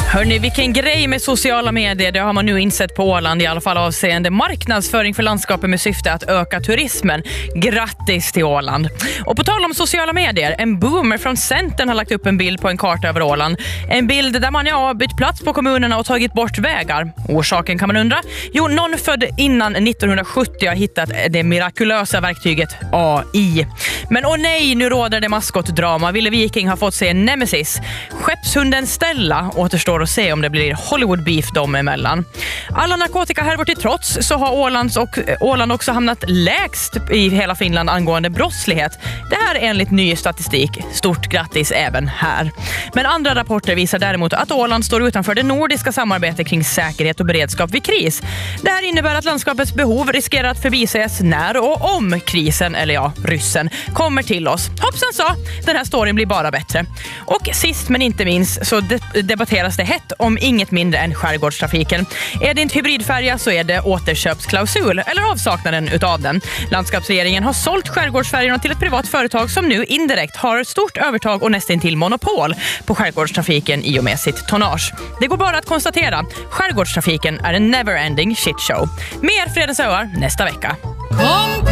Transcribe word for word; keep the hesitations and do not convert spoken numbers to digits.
Hörrni, vilken grej med sociala medier, det har man nu insett på Åland, i alla fall avseende marknadsföring för landskapet med syfte att öka turismen. Grattis till Åland! Och på tal om sociala medier, en boomer från Centern har lagt upp en bild på en karta över Åland. En bild där man ja, bytt plats på kommunerna och tagit bort vägar. Orsaken kan man undra? Jo, någon född innan nittonhundrasjuttio har hittat det mirakulösa verktyget A I. Men åh nej, nu råder det maskotdrama. Ville Viking har fått se en nemesis. Skeppshunden Stella återstår att se om det blir Hollywood-beef dem emellan. Alla narkotika här till trots så har Ålands och, Åland också hamnat lägst i hela Finland angående brottslighet. Det här är enligt ny statistik. Stort grattis även här. Men andra rapporter visar däremot att Åland står utanför det nordiska samarbetet kring säkerhet och beredskap vid kris. Det här innebär att landskapets behov riskerar att förbises när och om krisen, eller ja, ryssen, kommer till oss. Hoppsan så, den här storyn blir bara bättre. Och sist men inte minst så de- debatteras det hett om inget mindre än skärgårdstrafiken. Är det inte hybridfärja så är det återköpsklausul eller avsaknaden utav den. Landskapsregeringen har sålt skärgårdsfärjorna till ett privat företag som nu indirekt har stort övertag och nästan till monopol på skärgårdstrafiken i och med sitt tonnage. Det går bara att konstatera, skärgårdstrafiken är en never-ending shitshow. Mer Fredens öar nästa vecka. Kom!